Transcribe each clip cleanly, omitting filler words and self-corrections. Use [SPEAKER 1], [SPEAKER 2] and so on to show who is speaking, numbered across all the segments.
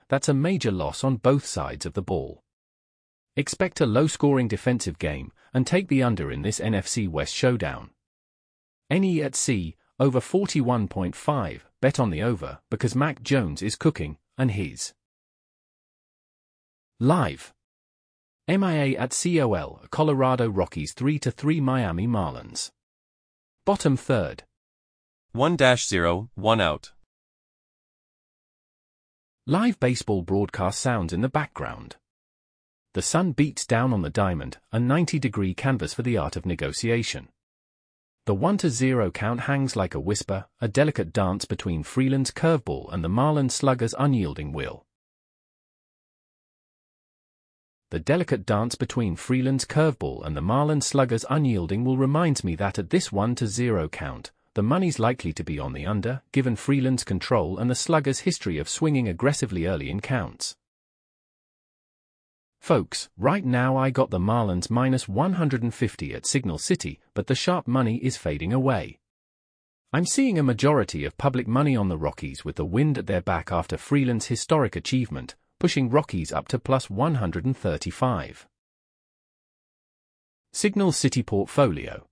[SPEAKER 1] that's a major loss on both sides of the ball. Expect a low-scoring defensive game, and take the under in this NFC West showdown. NE at C, over 41.5, bet on the over, because Mac Jones is cooking, and his live. MIA at COL, Colorado Rockies 3-3 Miami Marlins. Bottom third.
[SPEAKER 2] 1-0, 1 out.
[SPEAKER 1] Live baseball broadcast sounds in the background. The sun beats down on the diamond, a 90-degree canvas for the art of negotiation. The 1-0 count hangs like a whisper, a delicate dance between Freeland's curveball and the Marlin slugger's unyielding will. The delicate dance between Freeland's curveball and the Marlin slugger's unyielding will reminds me that at this 1-0 count, the money's likely to be on the under, given Freeland's control and the slugger's history of swinging aggressively early in counts. Folks, right now I got the Marlins minus 150 at Signal City, but the sharp money is fading away. I'm seeing a majority of public money on the Rockies with the wind at their back after Freeland's historic achievement, pushing Rockies up to plus 135. Signal City Portfolio.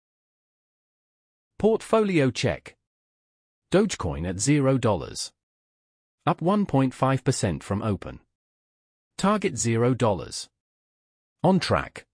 [SPEAKER 1] Portfolio check. Dogecoin at $0. Up 1.5% from open. Target $0. On track.